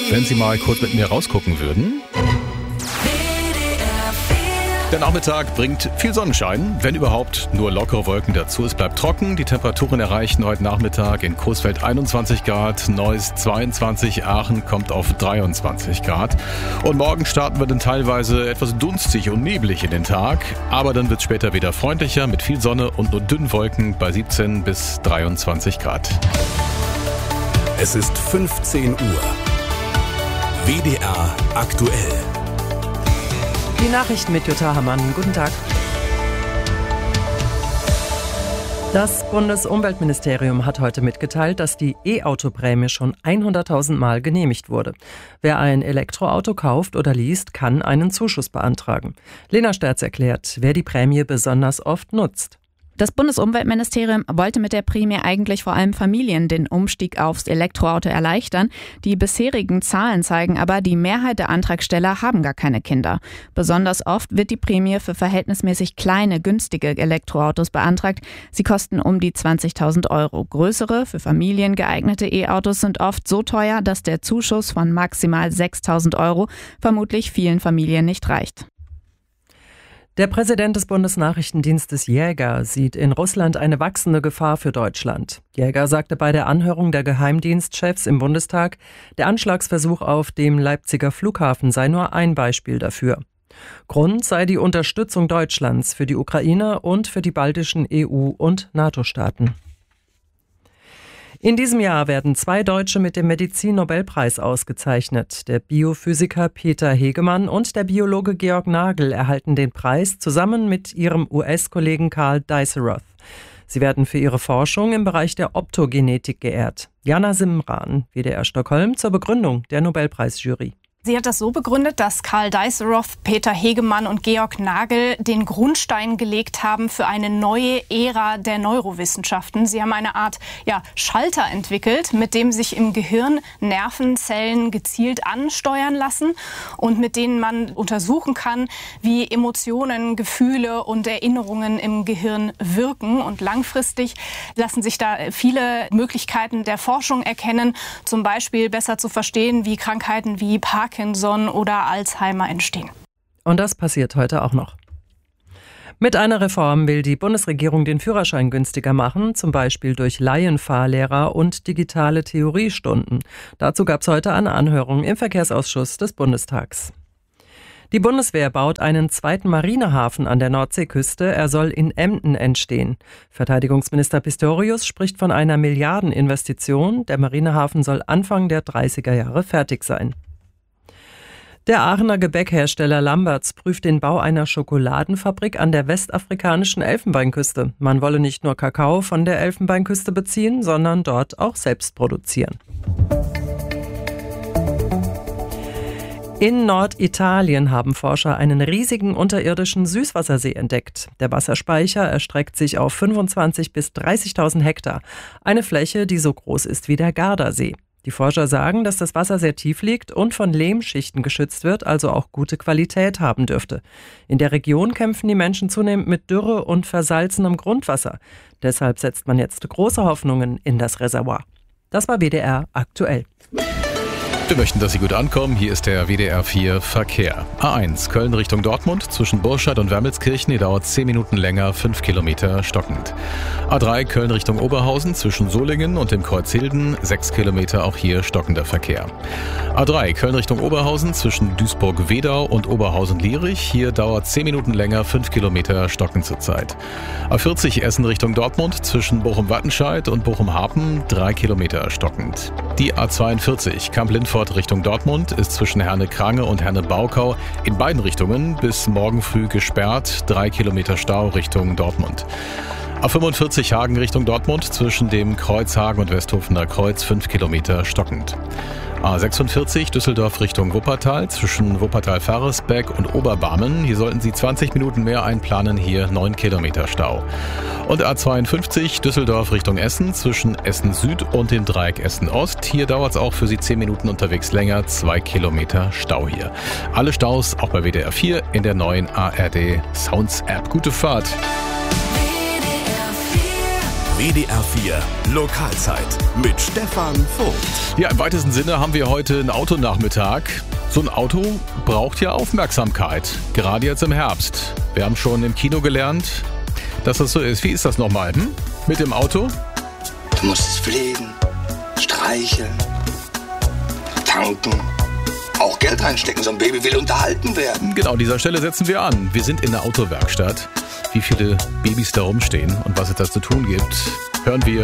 wenn Sie mal kurz mit mir rausgucken würden. Der Nachmittag bringt viel Sonnenschein, wenn überhaupt nur lockere Wolken dazu. Es bleibt trocken, die Temperaturen erreichen heute Nachmittag in Coesfeld 21 Grad, Neuss 22, Aachen kommt auf 23 Grad. Und morgen starten wir dann teilweise etwas dunstig und neblig in den Tag, aber dann wird es später wieder freundlicher mit viel Sonne und nur dünnen Wolken bei 17 bis 23 Grad. Es ist 15 Uhr. WDR aktuell. Die Nachrichten mit Jutta Hammann. Guten Tag. Das Bundesumweltministerium hat heute mitgeteilt, dass die E-Auto-Prämie schon 100.000 Mal genehmigt wurde. Wer ein Elektroauto kauft oder least, kann einen Zuschuss beantragen. Lena Sterz erklärt, wer die Prämie besonders oft nutzt. Das Bundesumweltministerium wollte mit der Prämie eigentlich vor allem Familien den Umstieg aufs Elektroauto erleichtern. Die bisherigen Zahlen zeigen aber, die Mehrheit der Antragsteller haben gar keine Kinder. Besonders oft wird die Prämie für verhältnismäßig kleine, günstige Elektroautos beantragt. Sie kosten um die 20.000 Euro. Größere, für Familien geeignete E-Autos sind oft so teuer, dass der Zuschuss von maximal 6.000 Euro vermutlich vielen Familien nicht reicht. Der Präsident des Bundesnachrichtendienstes Jäger sieht in Russland eine wachsende Gefahr für Deutschland. Jäger sagte bei der Anhörung der Geheimdienstchefs im Bundestag, der Anschlagsversuch auf dem Leipziger Flughafen sei nur ein Beispiel dafür. Grund sei die Unterstützung Deutschlands für die Ukraine und für die baltischen EU- und NATO-Staaten. In diesem Jahr werden 2 Deutsche mit dem Medizin-Nobelpreis ausgezeichnet. Der Biophysiker Peter Hegemann und der Biologe Georg Nagel erhalten den Preis zusammen mit ihrem US-Kollegen Carl Dijsselroth. Sie werden für ihre Forschung im Bereich der Optogenetik geehrt. Jana Simran, WDR Stockholm, zur Begründung der Nobelpreisjury. Sie hat das so begründet, dass Carl Dijsselroth, Peter Hegemann und Georg Nagel den Grundstein gelegt haben für eine neue Ära der Neurowissenschaften. Sie haben eine Art Schalter entwickelt, mit dem sich im Gehirn Nervenzellen gezielt ansteuern lassen und mit denen man untersuchen kann, wie Emotionen, Gefühle und Erinnerungen im Gehirn wirken. Und langfristig lassen sich da viele Möglichkeiten der Forschung erkennen, zum Beispiel besser zu verstehen, wie Krankheiten wie Parkinson oder Alzheimer entstehen. Und das passiert heute auch noch. Mit einer Reform will die Bundesregierung den Führerschein günstiger machen, zum Beispiel durch Laienfahrlehrer und digitale Theoriestunden. Dazu gab es heute eine Anhörung im Verkehrsausschuss des Bundestags. Die Bundeswehr baut einen zweiten Marinehafen an der Nordseeküste. Er soll in Emden entstehen. Verteidigungsminister Pistorius spricht von einer Milliardeninvestition. Der Marinehafen soll Anfang der 30er Jahre fertig sein. Der Aachener Gebäckhersteller Lamberts prüft den Bau einer Schokoladenfabrik an der westafrikanischen Elfenbeinküste. Man wolle nicht nur Kakao von der Elfenbeinküste beziehen, sondern dort auch selbst produzieren. In Norditalien haben Forscher einen riesigen unterirdischen Süßwassersee entdeckt. Der Wasserspeicher erstreckt sich auf 25.000 bis 30.000 Hektar. Eine Fläche, die so groß ist wie der Gardasee. Die Forscher sagen, dass das Wasser sehr tief liegt und von Lehmschichten geschützt wird, also auch gute Qualität haben dürfte. In der Region kämpfen die Menschen zunehmend mit Dürre und versalzenem Grundwasser. Deshalb setzt man jetzt große Hoffnungen in das Reservoir. Das war WDR aktuell. Wir möchten, dass Sie gut ankommen. Hier ist der WDR 4 Verkehr. A1 Köln Richtung Dortmund zwischen Burscheid und Wermelskirchen. Die dauert 10 Minuten länger, 5 Kilometer stockend. A3 Köln Richtung Oberhausen zwischen Solingen und dem Kreuz Hilden. 6 Kilometer, auch hier stockender Verkehr. A3 Köln Richtung Oberhausen zwischen Duisburg-Wedau und Oberhausen-Lierich. Hier dauert 10 Minuten länger, 5 Kilometer stockend zurzeit. A40 Essen Richtung Dortmund zwischen Bochum-Wattenscheid und Bochum-Harpen. 3 Kilometer stockend. Die A42 Kamp-Lindfort Richtung Dortmund ist zwischen Herne-Krange und Herne-Baukau in beiden Richtungen bis morgen früh gesperrt. 3 Kilometer Stau Richtung Dortmund. A45 Hagen Richtung Dortmund zwischen dem Kreuz Hagen und Westhofener Kreuz 5 Kilometer stockend. A46 Düsseldorf Richtung Wuppertal zwischen Wuppertal-Faresbeck und Oberbarmen. Hier sollten Sie 20 Minuten mehr einplanen, hier 9 Kilometer Stau. Und A52 Düsseldorf Richtung Essen zwischen Essen Süd und dem Dreieck Essen Ost. Hier dauert es auch für Sie 10 Minuten unterwegs länger, 2 Kilometer Stau hier. Alle Staus auch bei WDR 4 in der neuen ARD Sounds App. Gute Fahrt! WDR 4 Lokalzeit mit Stefan Vogt. Ja, im weitesten Sinne haben wir heute einen Autonachmittag. So ein Auto braucht ja Aufmerksamkeit, gerade jetzt im Herbst. Wir haben schon im Kino gelernt, dass das so ist. Wie ist das nochmal? Mit dem Auto? Du musst es pflegen, streicheln, tanken, auch Geld reinstecken. So ein Baby will unterhalten werden. Genau, an dieser Stelle setzen wir an. Wir sind in der Autowerkstatt. Wie viele Babys da rumstehen und was es da zu tun gibt, hören wir